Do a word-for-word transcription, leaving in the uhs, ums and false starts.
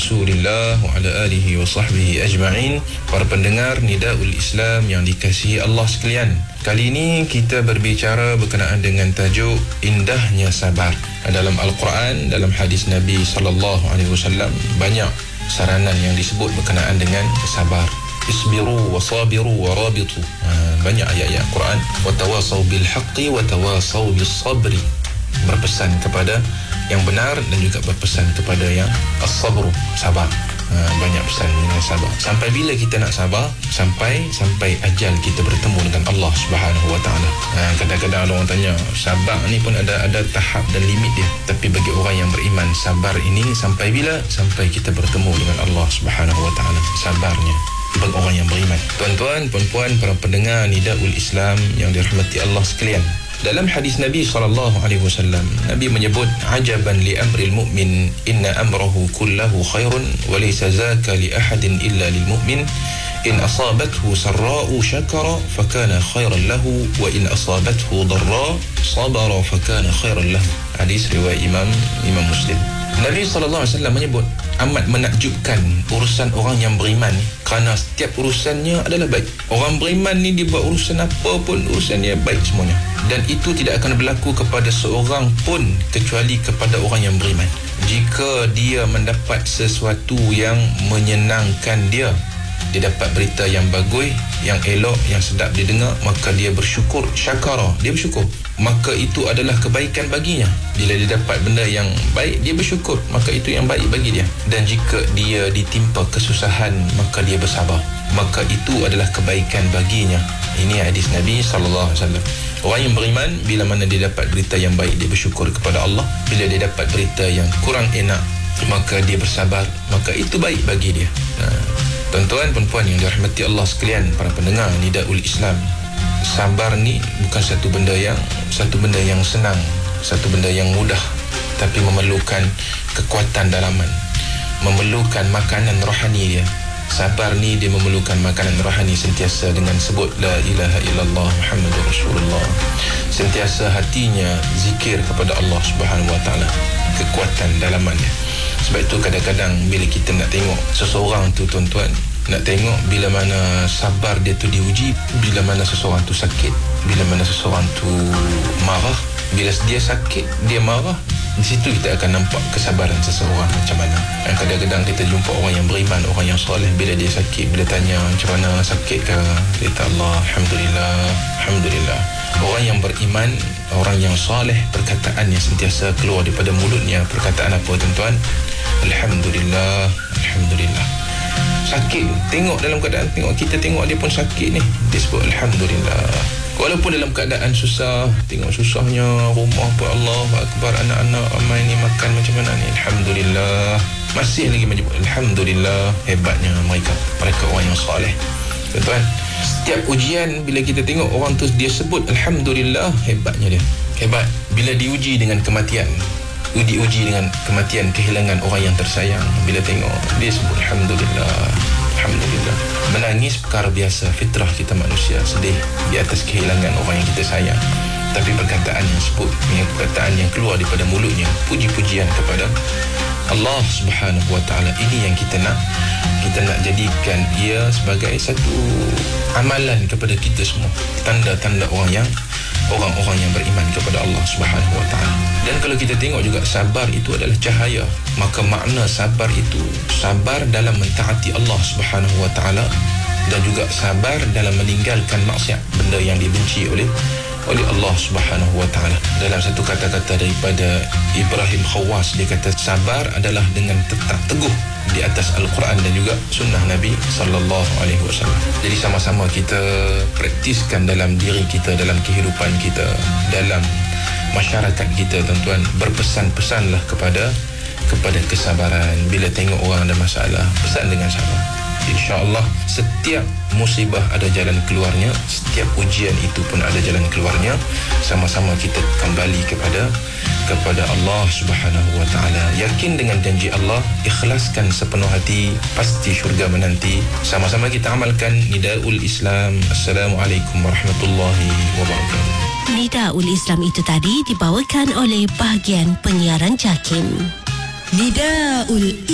Rasulillah wa ala alihi wa sahbihi ajma'in. Para pendengar Nidaul Islam yang dikasihi Allah sekalian, kali ini kita berbicara berkenaan dengan tajuk indahnya sabar. Dalam Al-Quran, dalam hadis Nabi sallallahu alaihi wasallam, banyak saranan yang disebut berkenaan dengan sabar. Isbiru wa sabiru wa rabitu. Ha, banyak ayat-ayat Quran. Wa tawasaw bil haqqi wa tawasaw bis sabri. Berpesan kepada yang benar dan juga berpesan kepada yang as-sabru, sabar. Ha, banyak pesan dengan sabar. Sampai bila kita nak sabar? Sampai sampai ajal kita bertemu dengan Allah Subhanahu wa taala. Ha, kadang-kadang ada orang tanya, sabar ni pun ada ada tahap dan limit dia. Tapi bagi orang yang beriman, sabar ini sampai bila? Sampai kita bertemu dengan Allah Subhanahu wa taala. Sabarnya bagi orang yang beriman. Tuan-tuan, puan-puan, para pendengar Nidaul Islam yang dirahmati Allah sekalian, dalam hadis Nabi sallallahu alaihi wasallam, Nabi menyebut, ajaban li amril mu'min inna amrahu kullahu khairun wa laysa zaka li ahadin illa lil mu'min in asabathu sarra'u syakara fakana khairan lahu wa in asabathu dharra sabara fakana khairan lahu. Hadis riwayat Imam Imam Muslim. Nabi sallallahu alaihi wasallam menyebut, amat menakjubkan urusan orang yang beriman kerana setiap urusannya adalah baik. Orang beriman ni dia buat urusan apa pun, urusannya baik semuanya. Dan itu tidak akan berlaku kepada seorang pun kecuali kepada orang yang beriman. Jika dia mendapat sesuatu yang menyenangkan dia, dia dapat berita yang bagus, yang elok, yang sedap dia dengar, maka dia bersyukur, syakara, dia bersyukur, maka itu adalah kebaikan baginya. Bila dia dapat benda yang baik, dia bersyukur, maka itu yang baik bagi dia. Dan jika dia ditimpa kesusahan, maka dia bersabar, maka itu adalah kebaikan baginya. Ini hadis Nabi sallallahu alaihi wasallam. Orang yang beriman, bila mana dia dapat berita yang baik, dia bersyukur kepada Allah. Bila dia dapat berita yang kurang enak, maka dia bersabar, maka itu baik bagi dia. Nah, tuan-tuan, perempuan yang dirahmati Allah sekalian, para pendengar Nidaul Islam, sabar ni bukan satu benda yang satu benda yang senang, satu benda yang mudah, tapi memerlukan kekuatan dalaman, memerlukan makanan rohani dia. Sabar ni dia memerlukan makanan rohani, sentiasa dengan sebut la ilaha illallah Muhammadur Rasulullah, sentiasa hatinya zikir kepada Allah Subhanahu wa taala, kekuatan dalamannya. Sebab itu kadang-kadang bila kita nak tengok seseorang tu, tuan-tuan, nak tengok bila mana sabar dia tu diuji, bila mana seseorang tu sakit, bila mana seseorang tu marah. Bila dia sakit, dia marah, di situ kita akan nampak kesabaran seseorang macam mana. Dan kadang-kadang kita jumpa orang yang beriman, orang yang soleh, bila dia sakit, bila tanya macam mana sakit ke, dia kata Allah, Alhamdulillah, Alhamdulillah. Orang yang beriman, orang yang soleh, perkataan yang sentiasa keluar daripada mulutnya, perkataan apa, tuan-tuan? Alhamdulillah, Alhamdulillah. Sakit, tengok dalam keadaan, tengok kita tengok dia pun sakit ni, dia sebut Alhamdulillah. Walaupun dalam keadaan susah, tengok susahnya rumah pun, Allah Akbar, anak-anak ramai ni makan macam mana ni, Alhamdulillah, masih lagi menyebut Alhamdulillah. Hebatnya mereka, mereka orang yang soleh. Tuan-tuan, setiap ujian bila kita tengok orang tu dia sebut Alhamdulillah, hebatnya dia, hebat. Bila diuji dengan kematian, diuji dengan kematian, kehilangan orang yang tersayang, bila tengok dia sebut Alhamdulillah, Alhamdulillah. Menangis perkara biasa, fitrah kita manusia, sedih di atas kehilangan orang yang kita sayang. Tapi perkataan yang sebut, perkataan yang keluar daripada mulutnya, puji-pujian kepada Allah Subhanahu wa taala, ini yang kita nak kita nak jadikan ia sebagai satu amalan kepada kita semua, tanda-tanda orang yang orang-orang yang beriman kepada Allah Subhanahu wa taala. Dan kalau kita tengok juga, sabar itu adalah cahaya. Maka makna sabar itu, sabar dalam mentaati Allah Subhanahu wa taala, dan juga sabar dalam meninggalkan maksiat, benda yang dibenci oleh oleh Allah Subhanahu wa taala. Dalam satu kata-kata daripada Ibrahim Khawas, dia kata sabar adalah dengan tetap teguh di atas Al-Quran dan juga sunnah Nabi sallallahu alaihi wasallam. Jadi sama-sama kita praktiskan dalam diri kita, dalam kehidupan kita, dalam masyarakat kita, tuan-tuan. Berpesan-pesanlah kepada kepada kesabaran. Bila tengok orang ada masalah, pesan dengan sabar. InsyaAllah setiap musibah ada jalan keluarnya, setiap ujian itu pun ada jalan keluarnya. Sama-sama kita kembali kepada kepada Allah Subhanahu wa taala. Yakin dengan janji Allah, ikhlaskan sepenuh hati, pasti syurga menanti. Sama-sama kita amalkan Nidaul Islam. Assalamualaikum warahmatullahi wabarakatuh. Nidaul Islam itu tadi dibawakan oleh bahagian penyiaran JAKIM. Nidaul